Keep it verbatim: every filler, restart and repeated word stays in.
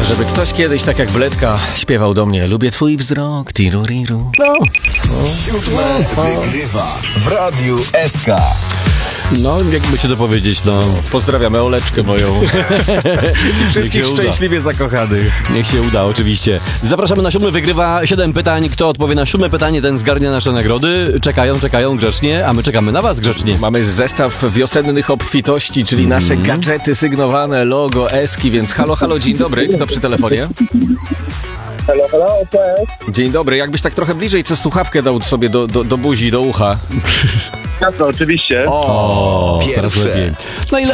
Żeby ktoś kiedyś, tak jak Bledka, śpiewał do mnie: lubię twój wzrok, tiruriru. No. Siódme wygrywa w Radiu S K. No, jakby ci to powiedzieć, no. Pozdrawiamy Oleczkę moją. I wszystkich Niech się uda. szczęśliwie zakochanych. Niech się uda, oczywiście. Zapraszamy na siódmy wygrywa. Siedem pytań. Kto odpowie na siódme pytanie, ten zgarnia nasze nagrody. Czekają, czekają grzecznie, a my czekamy na was grzecznie. Mamy zestaw wiosennych obfitości, czyli Mhm. nasze gadżety sygnowane, logo, eski, więc halo, halo, dzień dobry. Kto przy telefonie? Halo, halo, cześć. Dzień dobry. Jakbyś tak trochę bliżej co słuchawkę dał sobie do, do, do buzi, do ucha. Jasno, oczywiście. O, Pierwsze. coraz lepiej. No i leci